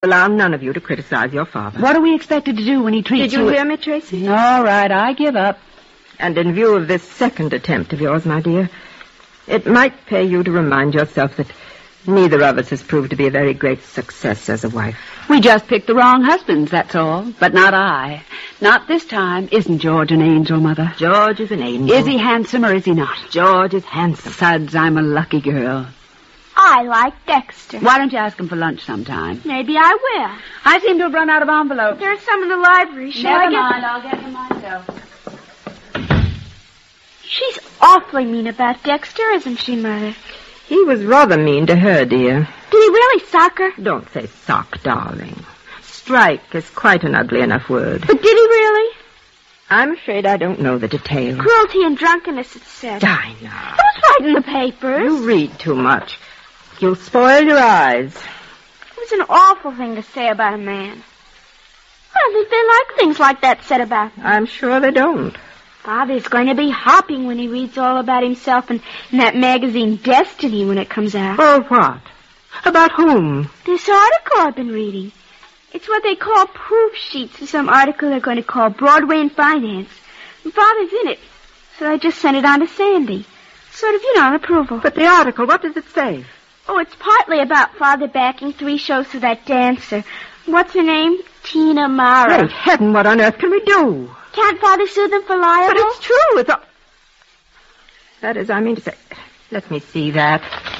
allow none of you to criticize your father. What are we expected to do when he treats you... Did you hear me, Tracy? All right, I give up. And in view of this second attempt of yours, my dear, it might pay you to remind yourself that neither of us has proved to be a very great success as a wife. We just picked the wrong husbands, that's all. But not I. Not this time. Isn't George an angel, Mother? George is an angel. Is he handsome or is he not? George is handsome. Suds, I'm a lucky girl. I like Dexter. Why don't you ask him for lunch sometime? Maybe I will. I seem to have run out of envelopes. There's some in the library. Shall I Never get mind, I'll get them myself. She's awfully mean about Dexter, isn't she, Mother? He was rather mean to her, dear. Did he really sock her? Don't say sock, darling. Strike is quite an ugly enough word. But did he really? I'm afraid I don't know the details. Cruelty and drunkenness, it said. Dinah. It was right in the papers. You read too much. You'll spoil your eyes. It was an awful thing to say about a man. I don't think they like things like that said about them. I'm sure they don't. Father's going to be hopping when he reads all about himself in that magazine Destiny when it comes out. Oh, what? About whom? This article I've been reading. It's what they call proof sheets for some article they're going to call Broadway and Finance. And Father's in it, so I just sent it on to Sandy. Sort of, an approval. But the article, what does it say? Oh, it's partly about Father backing 3 shows for that dancer. What's her name? Tina Mara. Great heaven, what on earth can we do? Can't Father sue them for libel? But it's true. It's all... That is, I mean to say... Let me see that.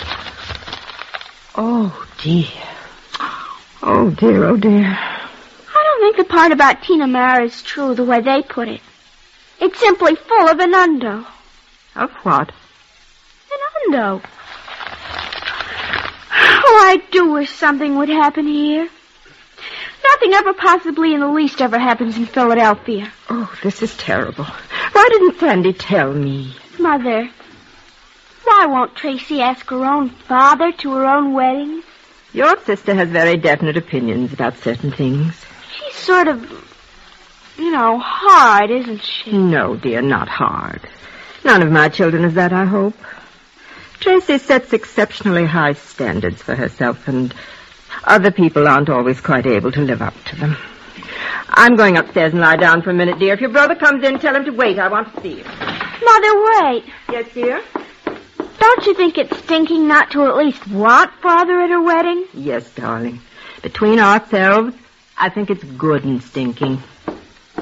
Oh, dear. Oh, dear, oh, dear. I don't think the part about Tina Mara is true the way they put it. It's simply full of innuendo. Of what? Innuendo. Oh, I do wish something would happen here. Nothing ever possibly in the least ever happens in Philadelphia. Oh, this is terrible. Why didn't Sandy tell me? Mother, why won't Tracy ask her own father to her own wedding? Your sister has very definite opinions about certain things. She's sort of, hard, isn't she? No, dear, not hard. None of my children is that, I hope. Tracy sets exceptionally high standards for herself, and other people aren't always quite able to live up to them. I'm going upstairs and lie down for a minute, dear. If your brother comes in, tell him to wait. I want to see you. Mother, wait. Yes, dear? Don't you think it's stinking not to at least want Father at her wedding? Yes, darling. Between ourselves, I think it's good and stinking.